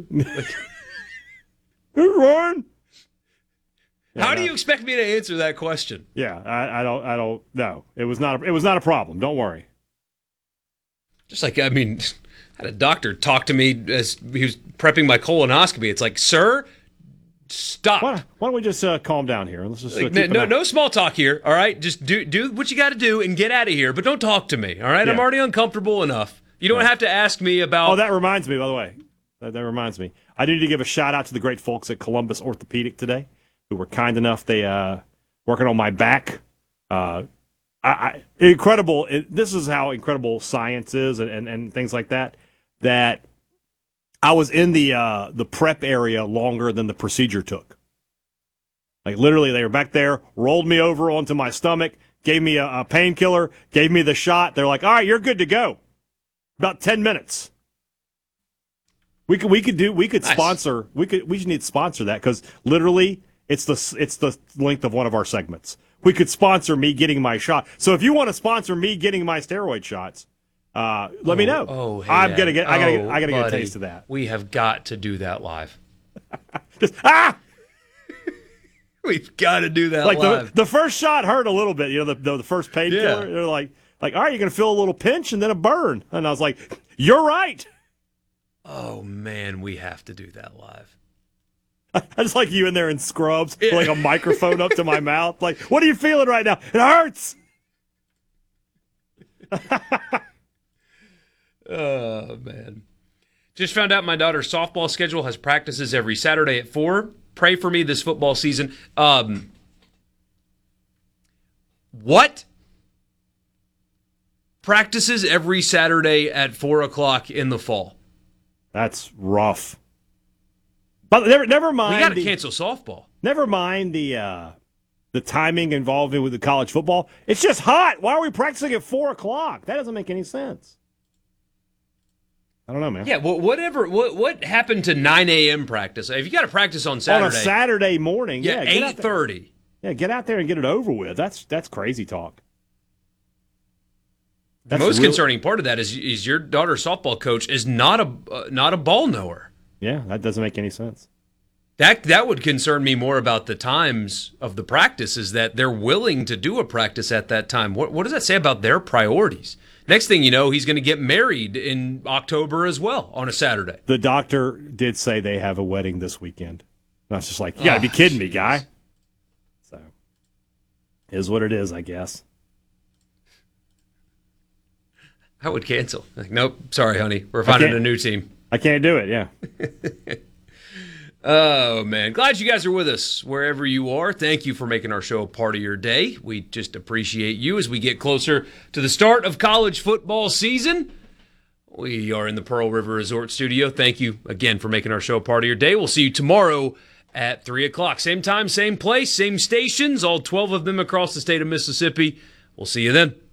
you? Like, Ryan. How do you expect me to answer that question? Yeah, I don't know. It was not a problem. Don't worry. Just like, I mean, I had a doctor talk to me as he was prepping my colonoscopy. It's like, sir, stop. Why don't we just calm down here? Let's just like, no small talk here. All right, just do what you got to do and get out of here. But don't talk to me. All right, yeah. I'm already uncomfortable enough. You don't have to ask me about. Oh, that reminds me. By the way, that reminds me. I need to give a shout out to the great folks at Columbus Orthopedic today, who were kind enough. They working on my back. Incredible. This is how incredible science is, and things like that. That I was in the prep area longer than the procedure took. Like literally, they were back there, rolled me over onto my stomach, gave me a painkiller, gave me the shot. They're like, "All right, you're good to go." About 10 minutes. We could sponsor. We just need to sponsor that because literally it's the length of one of our segments. We could sponsor me getting my shot. So if you want to sponsor me getting my steroid shots, let me know. Oh, hey, I gotta get a taste of that. We have got to do that live. We've got to do that live. The first shot hurt a little bit. You know, the first painkiller. They're like, all right, you're gonna feel a little pinch and then a burn. And I was like, you're right. Oh man, we have to do that live. I just like you in there in scrubs, with like a microphone up to my mouth. Like, what are you feeling right now? It hurts. Oh, man. Just found out my daughter's softball schedule has practices every Saturday at 4. Pray for me this football season. What? Practices every Saturday at 4 o'clock in the fall. That's rough. But never mind. We got to cancel softball. Never mind the timing involved with the college football. It's just hot. Why are we practicing at 4 o'clock? That doesn't make any sense. I don't know, man. Yeah, well, whatever. What happened to 9 a.m. practice? If you got to practice on Saturday. On a Saturday morning. Yeah, 8:30. Yeah, get out there and get it over with. That's crazy talk. The most concerning part of that is your daughter's softball coach is not a ball knower. Yeah, that doesn't make any sense. That would concern me more about the times of the practice, is that they're willing to do a practice at that time. What does that say about their priorities? Next thing you know, he's going to get married in October as well on a Saturday. The doctor did say they have a wedding this weekend. And I was just like, you got to be kidding me, guy. So, is what it is, I guess. I would cancel. Like, nope, sorry, honey. We're finding a new team. I can't do it, yeah. Oh, man. Glad you guys are with us wherever you are. Thank you for making our show a part of your day. We just appreciate you as we get closer to the start of college football season. We are in the Pearl River Resort studio. Thank you again for making our show a part of your day. We'll see you tomorrow at 3 o'clock. Same time, same place, same stations, all 12 of them across the state of Mississippi. We'll see you then.